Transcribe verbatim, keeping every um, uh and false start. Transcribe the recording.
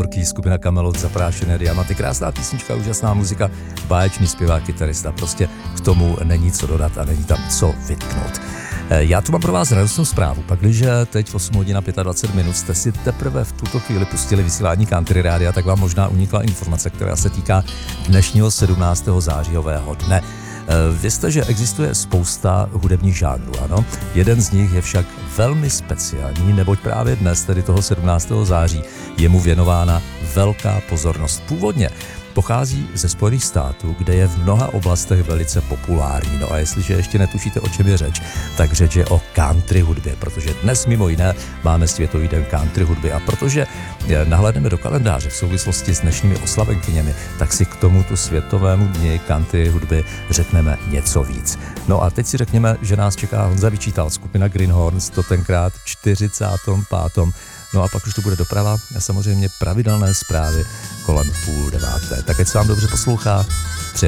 velký, skupina Kamelot, Zaprášené diamanty, krásná písnička, úžasná muzika, báječný zpěvák, kytarista, prostě k tomu není co dodat a není tam co vytknout. Já tu mám pro vás radostnou zprávu, pakliže teď v osm hodin a dvacet pět minut jste si teprve v tuto chvíli pustili vysílání Country Rádia, tak vám možná unikla informace, která se týká dnešního sedmnáctého zářijového dne. Vězte, že existuje spousta hudebních žánrů, ano. Jeden z nich je však velmi speciální, neboť právě dnes, tedy toho sedmnáctého září, je mu věnována velká pozornost. Původně pochází ze Spojených států, kde je v mnoha oblastech velice populární. No a jestliže ještě netušíte, o čem je řeč, tak řeč je o country hudbě, protože dnes mimo jiné máme Světový den country hudby a protože nahlédneme do kalendáře v souvislosti s dnešními oslavenkyněmi, tak si k tomuto světovému dni country hudby řekneme něco víc. No a teď si řekněme, že nás čeká Honza Vyčítal, skupina Greenhorns, to tenkrát čtyřicátém pátém No a pak už to bude doprava a samozřejmě pravidelné zprávy kolem půl deváté. Tak ať se vám dobře poslouchá. Přejeme